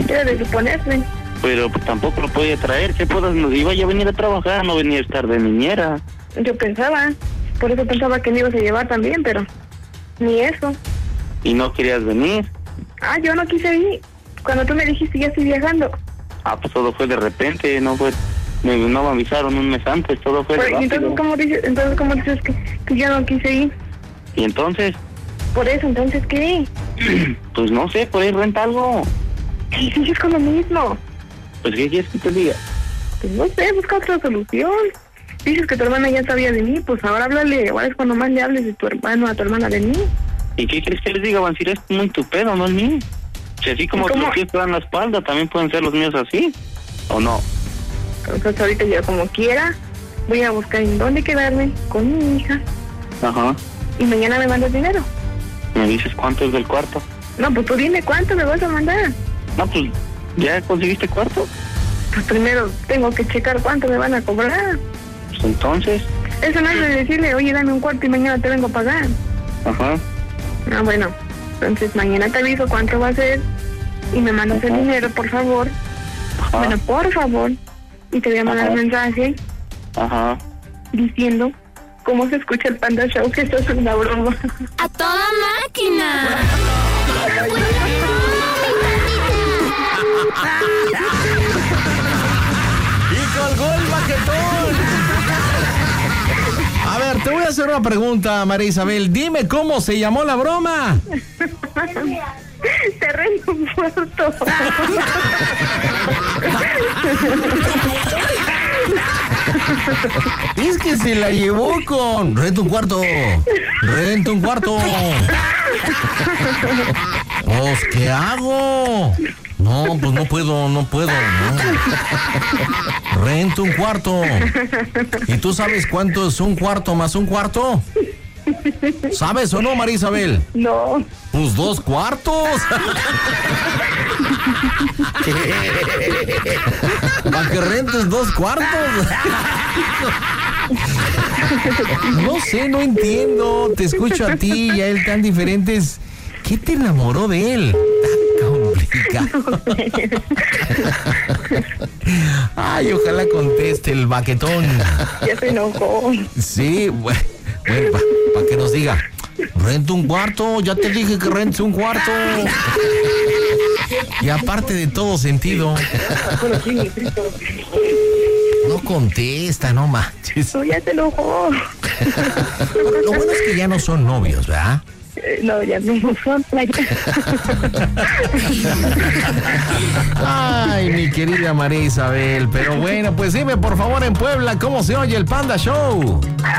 Debe de suponerse. Pero pues tampoco lo podía traer. ¿Qué puedo? Nos iba ya a venir a trabajar, no venía a estar de niñera. Yo pensaba, por eso pensaba que me ibas a llevar también, pero ni eso. ¿Y no querías venir? Ah, yo no quise ir. Cuando tú me dijiste ya estoy viajando. Ah, pues todo fue de repente, no fue... no me avisaron un mes antes, todo fue Pues, rápido. entonces, ¿cómo dices que yo no quise ir? ¿Y entonces? Por eso, entonces, ¿qué? Pues no sé, por ahí renta algo. Sí, sigues con lo mismo. Pues, ¿qué quieres que te diga? Pues no sé, busca otra solución. Dices que tu hermana ya sabía de mí, pues ahora háblale, ahora es cuando más le hables de tu hermano a tu hermana de mí. ¿Y qué quieres que les diga, Vancir? Es muy tu pedo, no es mío. Si así como ¿Cómo? los pies te dan la espalda, también pueden ser los míos así, ¿o no? Entonces ahorita yo como quiera, voy a buscar en dónde quedarme con mi hija Ajá. y mañana me mandas dinero. ¿Me dices cuánto es del cuarto? No, pues tú dime cuánto me vas a mandar. No, pues, ¿ya conseguiste cuarto? Pues primero tengo que checar cuánto me van a cobrar. Pues entonces... Eso no es de decirle, oye, dame un cuarto y mañana te vengo a pagar. Ajá. Ah, bueno, entonces mañana te aviso cuánto va a ser y me mandas el dinero, por favor. Ajá. Bueno, por favor. Y te voy a mandar un mensaje Ajá. diciendo cómo se escucha el Panda Show, que esto es una broma. ¡A toda máquina! ¡Y colgó el baquetón! A ver, te voy a hacer una pregunta, María Isabel. Dime cómo se llamó la broma. Te rento un puerto. Es que se la llevó con... Renta un cuarto. Renta un cuarto. Pues, ¿qué hago? No, pues no puedo. No. Rento un cuarto. ¿Y tú sabes cuánto es un cuarto más un cuarto? ¿Sabes o no, María Isabel? No. Pues 2 cuartos. Para que rentes 2 cuartos. No sé, no entiendo. Te escucho a ti y a él tan diferentes. ¿Qué te enamoró de él? Tan complicado. Ay, ojalá conteste el baquetón. Ya se enojó. Sí, bueno, para que nos diga. Rento un cuarto, ya te dije que rentes un cuarto. Y aparte de todo sentido. No contesta, no manches. No, ya se enojó. Lo bueno es que ya no son novios, ¿verdad? No, ya no son. Ay, mi querida María Isabel. Pero bueno, pues dime por favor en Puebla, ¿cómo se oye el Panda Show?